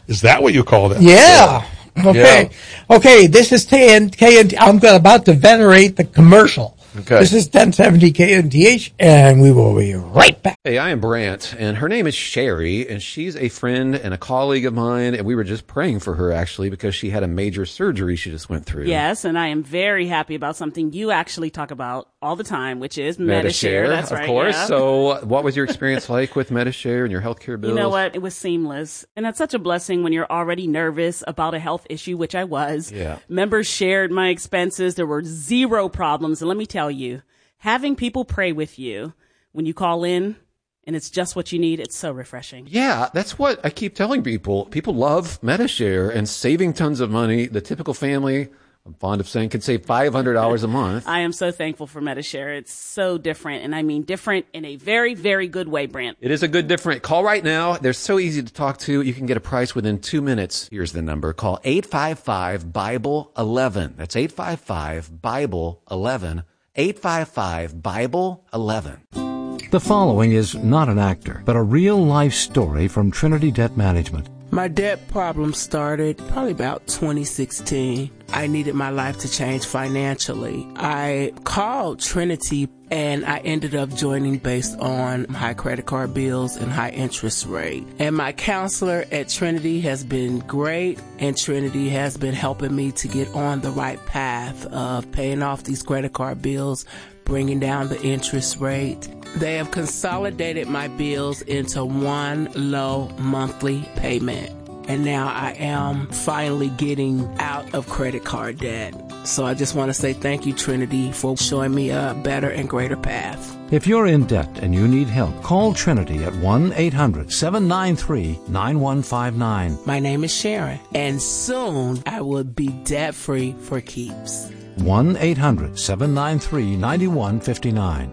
[SPEAKER 3] Is that what you call that?
[SPEAKER 1] Yeah. Okay.
[SPEAKER 2] Yeah.
[SPEAKER 1] Okay. This is K N T. I'm about to venerate the commercial.
[SPEAKER 2] Okay.
[SPEAKER 1] This is ten seventy K N T H, and we will be right back.
[SPEAKER 4] Hey, I am Brant, and her name is Sherry, and she's a friend and a colleague of mine, and we were just praying for her, actually, because she had a major surgery she just went through.
[SPEAKER 5] Yes, and I am very happy about something you actually talk about all the time, which is
[SPEAKER 4] MediShare.
[SPEAKER 5] MediShare. That's
[SPEAKER 4] of
[SPEAKER 5] right.
[SPEAKER 4] course.
[SPEAKER 5] Yeah.
[SPEAKER 4] So what was your experience like with MediShare and your healthcare bills?
[SPEAKER 5] You know what? It was seamless. And that's such a blessing when you're already nervous about a health issue, which I was.
[SPEAKER 4] Yeah.
[SPEAKER 5] Members shared my expenses. There were zero problems. And let me tell you, having people pray with you when you call in and it's just what you need, it's so refreshing.
[SPEAKER 4] Yeah, that's what I keep telling people. People love MediShare and saving tons of money. The typical family, I'm fond of saying, can save five hundred dollars a month.
[SPEAKER 5] I am so thankful for MediShare. It's so different, and I mean different in a very, very good way, Brant.
[SPEAKER 4] It is a good different. Call right now. They're so easy to talk to. You can get a price within two minutes. Here's the number. Call eight five five, Bible eleven. That's eight five five, Bible eleven. eight five five, Bible eleven.
[SPEAKER 8] The following is not an actor, but a real-life story from Trinity Debt Management.
[SPEAKER 7] My debt problem started probably about twenty sixteen. I needed my life to change financially. I called Trinity and I ended up joining based on high credit card bills and high interest rate. And my counselor at Trinity has been great, and Trinity has been helping me to get on the right path of paying off these credit card bills, bringing down the interest rate. They have consolidated my bills into one low monthly payment. And now I am finally getting out of credit card debt. So I just want to say thank you, Trinity, for showing me a better and greater path.
[SPEAKER 8] If you're in debt and you need help, call Trinity at one eight hundred, seven nine three, nine one five nine.
[SPEAKER 7] My name is Sharon, and soon I will be debt-free for keeps.
[SPEAKER 8] one eight hundred, seven nine three, nine one five nine.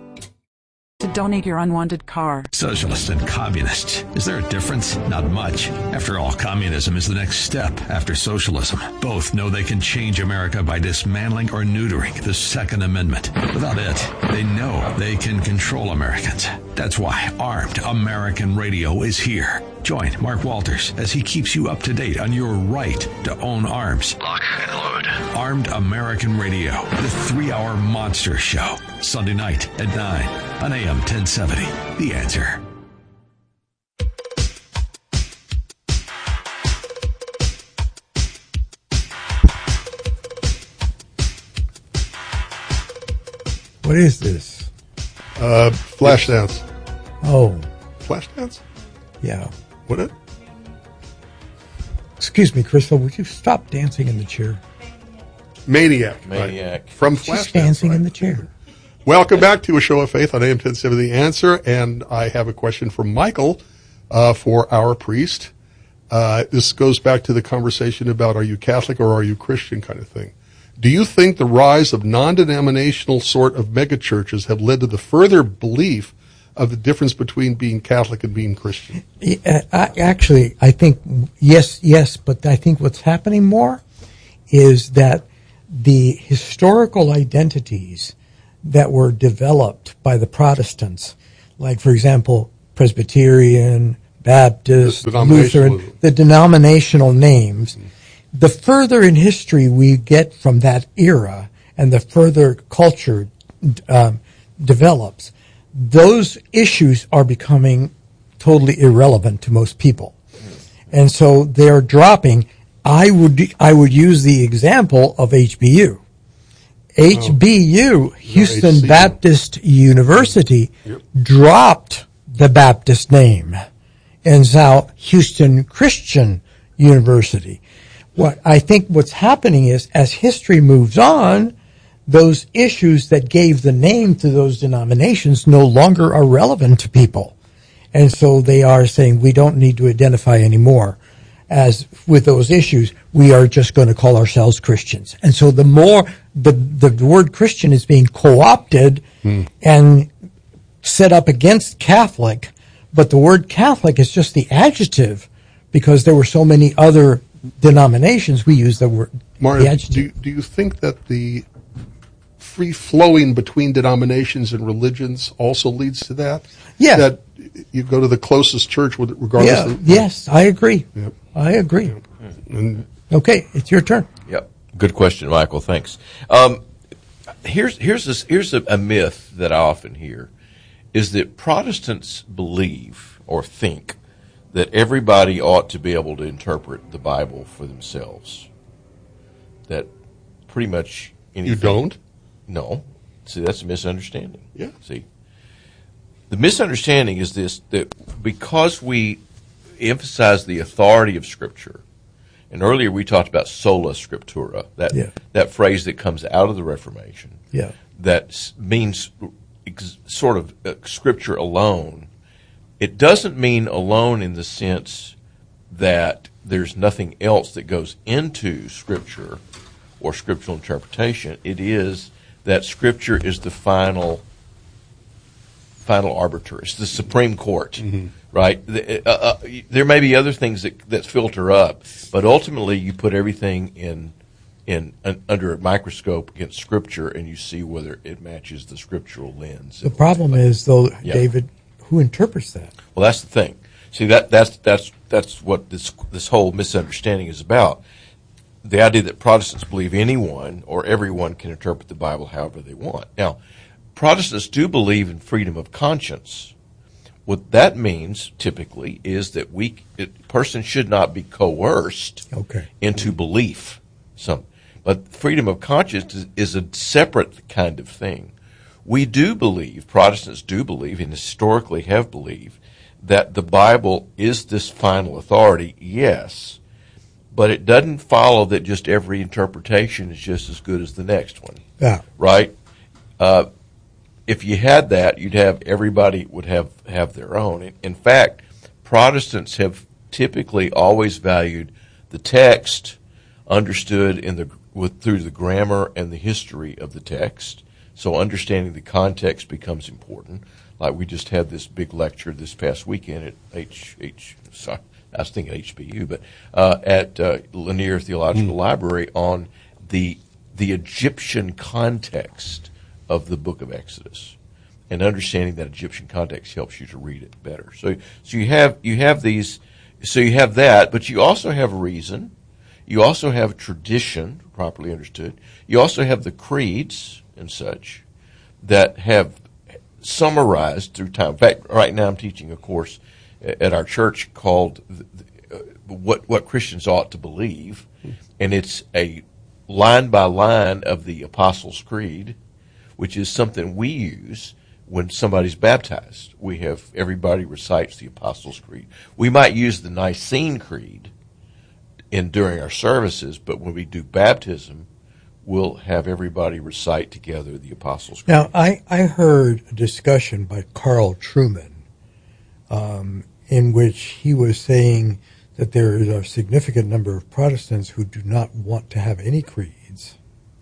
[SPEAKER 9] To donate your unwanted car.
[SPEAKER 6] Socialist and communist. Is there a difference? Not much. After all, communism is the next step after socialism. Both know they can change America by dismantling or neutering the Second Amendment. Without it, they know they can control Americans. That's why Armed American Radio is here. Join Mark Walters as he keeps you up to date on your right to own arms. Lock and load. Armed American Radio, the three-hour monster show. Sunday night at nine on A M ten seventy. The Answer.
[SPEAKER 1] What is this?
[SPEAKER 3] Uh, Flashdance.
[SPEAKER 1] Oh,
[SPEAKER 3] Flashdance?
[SPEAKER 1] yeah.
[SPEAKER 3] What it?
[SPEAKER 1] Excuse me, Crystal, would you stop dancing in the chair?
[SPEAKER 3] Maniac.
[SPEAKER 2] Maniac.
[SPEAKER 3] Right. From
[SPEAKER 1] She's
[SPEAKER 3] Flashdance.
[SPEAKER 1] dancing
[SPEAKER 3] right?
[SPEAKER 1] in the chair.
[SPEAKER 3] Welcome back to A Show of Faith on A M ten seventy. The Answer, and I have a question from Michael uh, for our priest. Uh, this goes back to the conversation about are you Catholic or are you Christian kind of thing. Do you think the rise of non-denominational sort of megachurches have led to the further belief of the difference between being Catholic and being Christian?
[SPEAKER 1] Yeah, I, actually, I think yes, yes, but I think what's happening more is that the historical identities that were developed by the Protestants, like, for example, Presbyterian, Baptist,
[SPEAKER 3] The
[SPEAKER 1] Lutheran, the denominational names, the further in history we get from that era and the further culture um, develops, those issues are becoming totally irrelevant to most people. And so they're dropping. I would I would use the example of H B U. H B U, Houston
[SPEAKER 3] H C U.
[SPEAKER 1] Baptist University,
[SPEAKER 3] Yep.
[SPEAKER 1] dropped the Baptist name and is now Houston Christian University. What I think what's happening is, as history moves on, those issues that gave the name to those denominations no longer are relevant to people. And so they are saying we don't need to identify anymore as with those issues. We are just going to call ourselves Christians. And so the more the, the word Christian is being co-opted
[SPEAKER 3] Hmm.
[SPEAKER 1] and set up against Catholic, but the word Catholic is just the adjective because there were so many other denominations. We use the word,
[SPEAKER 3] Martin,
[SPEAKER 1] the adjective.
[SPEAKER 3] do, do you think that the free flowing between denominations and religions also leads to that?
[SPEAKER 1] Yeah.
[SPEAKER 3] That you go to the closest church with regardless
[SPEAKER 1] Yeah.
[SPEAKER 3] of...
[SPEAKER 1] Yes, I agree.
[SPEAKER 3] Yep.
[SPEAKER 1] I agree.
[SPEAKER 3] Yep. And,
[SPEAKER 1] Okay, it's your turn.
[SPEAKER 2] Yep. Good question, Michael. Thanks. Um, here's here's this, here's a, a myth that I often hear, is that Protestants believe or think that everybody ought to be able to interpret the Bible for themselves. That pretty much anything.
[SPEAKER 3] you don't?
[SPEAKER 2] No. See, that's a misunderstanding.
[SPEAKER 3] Yeah.
[SPEAKER 2] See, the misunderstanding is this, that because we emphasize the authority of Scripture, and earlier we talked about sola scriptura, that
[SPEAKER 1] Yeah.
[SPEAKER 2] that phrase that comes out of the Reformation,
[SPEAKER 1] Yeah.
[SPEAKER 2] that s- means ex- sort of uh, Scripture alone. It doesn't mean alone in the sense that there's nothing else that goes into Scripture or scriptural interpretation. It is that Scripture is the final final arbiter. It's the Supreme Court, mm-hmm. right? The, uh, uh, there may be other things that that filter up, but ultimately you put everything in in uh, under a microscope against Scripture, and you see whether it matches the scriptural lens.
[SPEAKER 1] The problem is, though,
[SPEAKER 2] Yeah.
[SPEAKER 1] David, who interprets that?
[SPEAKER 2] Well, that's the thing. See, that that's that's that's what this this whole misunderstanding is about. The idea that Protestants believe anyone or everyone can interpret the Bible however they want. Now, Protestants do believe in freedom of conscience. What that means, typically, is that we a person should not be coerced
[SPEAKER 1] Okay.
[SPEAKER 2] into belief. Some, but freedom of conscience is, is a separate kind of thing. We do believe, Protestants do believe, and historically have believed, that the Bible is this final authority, yes, but it doesn't follow that just every interpretation is just as good as the next one,
[SPEAKER 1] Yeah.
[SPEAKER 2] right? Uh, if you had that, you'd have everybody would have, have their own. In, in fact, Protestants have typically always valued the text understood in the with through the grammar and the history of the text. So understanding the context becomes important. Like we just had this big lecture this past weekend at H H. Sorry, I was thinking H B U, but uh, at uh, Lanier Theological mm. Library on the the Egyptian context of the Book of Exodus, and understanding that Egyptian context helps you to read it better. So, so you have you have these, so you have that, but you also have reason. You also have tradition, properly understood. You also have the creeds and such that have summarized through time. In fact, right now I'm teaching a course at our church called the, uh, what what Christians ought to believe, and it's a line by line of the Apostles' Creed, which is something we use when somebody's baptized. We have everybody recites the Apostles' Creed. We might use the Nicene Creed in during our services, but when we do baptism, we'll have everybody recite together the Apostles' Creed.
[SPEAKER 1] Now, I, I heard a discussion by Carl Trueman um, in which he was saying that there is a significant number of Protestants who do not want to have any creeds.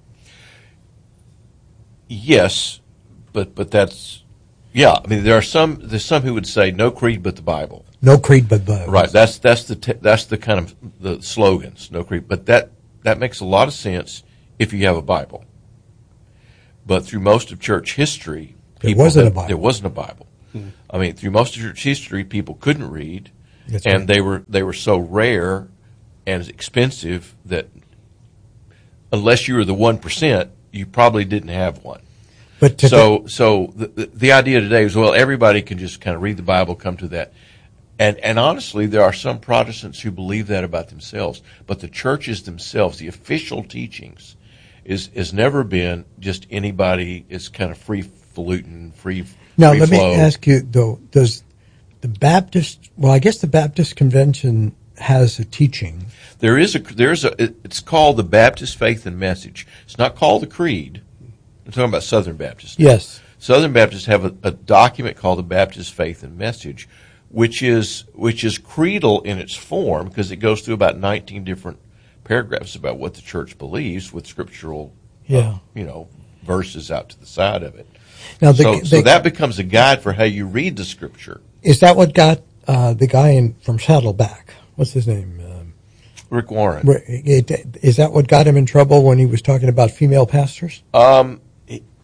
[SPEAKER 2] Yes, but but that's yeah. I mean, there are some there's some who would say no creed but the Bible.
[SPEAKER 1] No creed but the Bible.
[SPEAKER 2] Right. That's that's the te- that's the kind of the slogans. No creed, but that that makes a lot of sense if you have a Bible. But through most of church history,
[SPEAKER 1] there wasn't a Bible.
[SPEAKER 2] There wasn't a Bible. Hmm. I mean, through most of church history, people couldn't read,
[SPEAKER 1] that's
[SPEAKER 2] and
[SPEAKER 1] right.
[SPEAKER 2] they were they were so rare and expensive that unless you were the one percent, you probably didn't have one.
[SPEAKER 1] But
[SPEAKER 2] so so the, the the idea today is, well, everybody can just kind of read the Bible, come to that. And and honestly, there are some Protestants who believe that about themselves, but the churches themselves, the official teachings, is has never been just anybody is kind of free falutin, free
[SPEAKER 1] Now
[SPEAKER 2] free
[SPEAKER 1] let
[SPEAKER 2] flow.
[SPEAKER 1] me ask you though: does the Baptist? Well, I guess the Baptist Convention has a teaching.
[SPEAKER 2] There is a there's a it's called the Baptist Faith and Message. It's not called the Creed. I'm talking about Southern Baptists.
[SPEAKER 1] Yes,
[SPEAKER 2] Southern Baptists have a, a document called the Baptist Faith and Message, which is which is creedal in its form because it goes through about nineteen different paragraphs about what the church believes with scriptural,
[SPEAKER 1] yeah.
[SPEAKER 2] uh, you know, verses out to the side of it.
[SPEAKER 1] Now, the,
[SPEAKER 2] so,
[SPEAKER 1] the,
[SPEAKER 2] so that becomes a guide for how you read the scripture.
[SPEAKER 1] Is that what got uh, the guy in from Saddleback? What's his name? Um,
[SPEAKER 2] Rick Warren.
[SPEAKER 1] Is that what got him in trouble when he was talking about female pastors?
[SPEAKER 2] Um,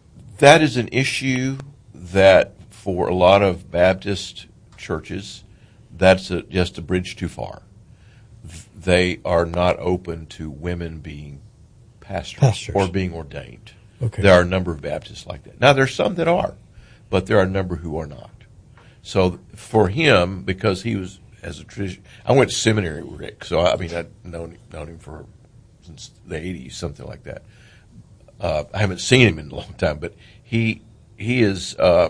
[SPEAKER 2] that is an issue that for a lot of Baptist churches, that's a, just a bridge too far. They are not open to women being pastors,
[SPEAKER 1] Pastors.
[SPEAKER 2] or being ordained.
[SPEAKER 1] Okay.
[SPEAKER 2] There are a number of Baptists like that. Now, there's some that are, but there are a number who are not. So for him, because he was, as a tradition, I went to seminary with Rick, so I mean, I've known, known him for since the eighties, something like that. Uh, I haven't seen him in a long time, but he he is uh,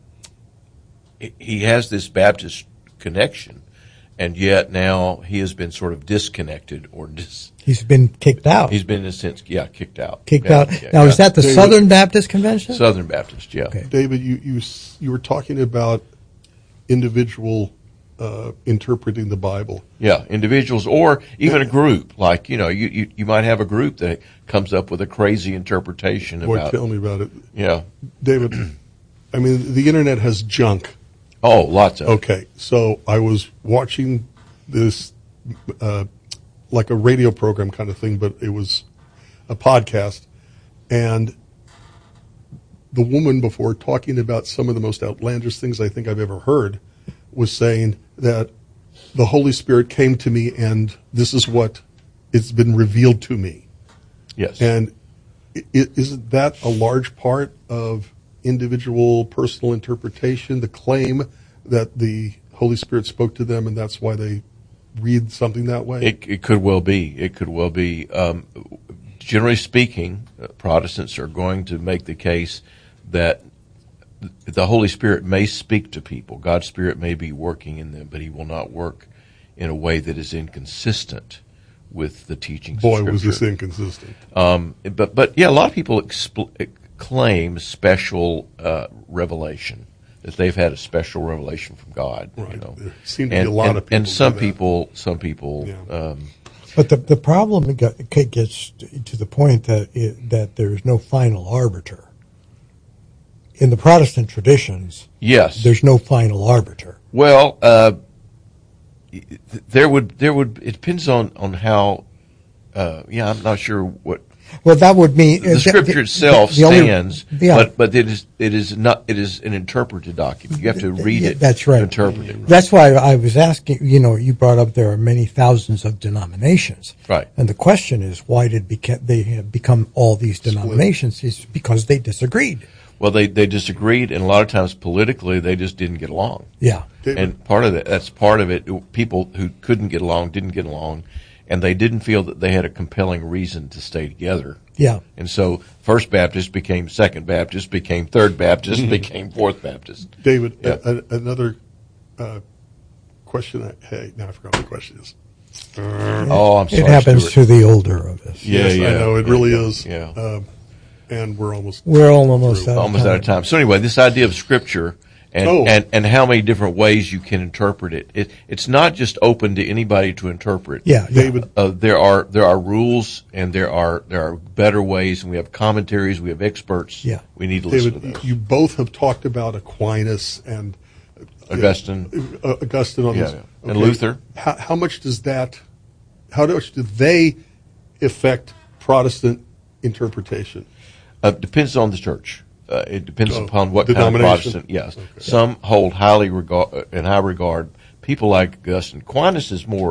[SPEAKER 2] he has this Baptist connection, and yet now he has been sort of disconnected or dis.
[SPEAKER 1] He's been kicked out.
[SPEAKER 2] He's been in a sense, yeah, kicked out.
[SPEAKER 1] Kicked
[SPEAKER 2] yeah,
[SPEAKER 1] out.
[SPEAKER 2] Yeah,
[SPEAKER 1] now,
[SPEAKER 2] yeah.
[SPEAKER 1] is that the
[SPEAKER 3] David,
[SPEAKER 1] Southern Baptist Convention?
[SPEAKER 2] Southern Baptist? Yeah.
[SPEAKER 1] Okay.
[SPEAKER 3] David, you you s- you were talking about individual uh, interpreting the Bible.
[SPEAKER 2] Yeah, individuals or even a group. Like, you know, you, you, you might have a group that comes up with a crazy interpretation
[SPEAKER 3] Boy,
[SPEAKER 2] about.
[SPEAKER 3] tell me about it,
[SPEAKER 2] Yeah.
[SPEAKER 3] David. I mean, the internet has junk.
[SPEAKER 2] Oh, lots of. it.
[SPEAKER 3] Okay, so I was watching this, uh, like a radio program kind of thing, but it was a podcast, and the woman, before talking about some of the most outlandish things I think I've ever heard, was saying that the Holy Spirit came to me and this is what it's been revealed to me.
[SPEAKER 2] Yes.
[SPEAKER 3] And i- isn't that a large part of individual personal interpretation, the claim that the Holy Spirit spoke to them and that's why they read something that way?
[SPEAKER 2] It, it could well be. It could well be. Um, generally speaking, uh, Protestants are going to make the case that the Holy Spirit may speak to people. God's Spirit may be working in them, but He will not work in a way that is inconsistent with the teachings
[SPEAKER 3] Boy,
[SPEAKER 2] of Scripture.
[SPEAKER 3] was this inconsistent.
[SPEAKER 2] Um, but, but yeah, a lot of people expl- claim special uh, revelation, that they've had a special revelation from God.
[SPEAKER 3] Right.
[SPEAKER 2] You know.
[SPEAKER 3] There seem to
[SPEAKER 2] and,
[SPEAKER 3] be a lot
[SPEAKER 2] and,
[SPEAKER 3] of people
[SPEAKER 2] And some
[SPEAKER 3] do that.
[SPEAKER 2] people, some people,
[SPEAKER 3] Yeah.
[SPEAKER 2] um,
[SPEAKER 1] But the the problem got- gets to the point that it, that there is no final arbiter. In the Protestant traditions,
[SPEAKER 2] yes.
[SPEAKER 1] there's no final arbiter.
[SPEAKER 2] Well, uh, there would there would it depends on on how. Uh, yeah, I'm not sure what
[SPEAKER 1] Well, that would mean
[SPEAKER 2] the Scripture itself
[SPEAKER 1] the only-
[SPEAKER 2] stands,
[SPEAKER 1] yeah.
[SPEAKER 2] but but it is it is not it is an interpreted document. You have to read
[SPEAKER 1] Yeah,
[SPEAKER 2] it.
[SPEAKER 1] that's right.
[SPEAKER 2] To interpret it.
[SPEAKER 1] That's why I was asking. You know, you brought up there are many thousands of denominations,
[SPEAKER 2] Right.
[SPEAKER 1] And the question is, why did beca- they have become all these denominations? Is because they disagreed.
[SPEAKER 2] Well, they they disagreed, and a lot of times politically they just didn't get along.
[SPEAKER 1] Yeah,
[SPEAKER 2] And part of that, that's part of it. People who couldn't get along didn't get along, and they didn't feel that they had a compelling reason to stay together.
[SPEAKER 1] yeah.
[SPEAKER 2] And so First Baptist became Second Baptist, became Third Baptist, became Fourth Baptist.
[SPEAKER 3] David,
[SPEAKER 2] Yeah.
[SPEAKER 3] a, a, another uh, question. I, hey, now I forgot what the question is.
[SPEAKER 2] Oh, I'm sorry.
[SPEAKER 1] It happens
[SPEAKER 2] Stuart.
[SPEAKER 1] to the older of us.
[SPEAKER 2] Yeah,
[SPEAKER 3] Yes,
[SPEAKER 2] yeah.
[SPEAKER 3] I know, it
[SPEAKER 2] yeah,
[SPEAKER 3] really
[SPEAKER 2] yeah,
[SPEAKER 3] is.
[SPEAKER 2] Yeah.
[SPEAKER 3] Um, and we're almost
[SPEAKER 1] We're all almost
[SPEAKER 3] Through.
[SPEAKER 1] out of
[SPEAKER 2] Almost
[SPEAKER 1] time.
[SPEAKER 2] out of time. So anyway, this idea of Scripture and,
[SPEAKER 3] Oh.
[SPEAKER 2] and, and how many different ways you can interpret it. it it's not just open to anybody to interpret.
[SPEAKER 1] Yeah, yeah.
[SPEAKER 3] David.
[SPEAKER 2] Uh, there are there are rules and there are there are better ways, and we have commentaries, we have experts.
[SPEAKER 1] Yeah.
[SPEAKER 2] We need to listen to
[SPEAKER 3] David,
[SPEAKER 2] those.
[SPEAKER 3] you both have talked about Aquinas and
[SPEAKER 2] Augustine.
[SPEAKER 3] uh, Augustine on
[SPEAKER 2] Yeah,
[SPEAKER 3] this.
[SPEAKER 2] yeah. And Luther.
[SPEAKER 3] How, how much does that? How much do they affect Protestant interpretation?
[SPEAKER 2] Uh, depends on the church. Uh, it depends
[SPEAKER 3] Oh,
[SPEAKER 2] upon what kind of
[SPEAKER 3] denomination?
[SPEAKER 2] Protestant. Yes, some hold highly regard in high regard people like Augustine. Aquinas is more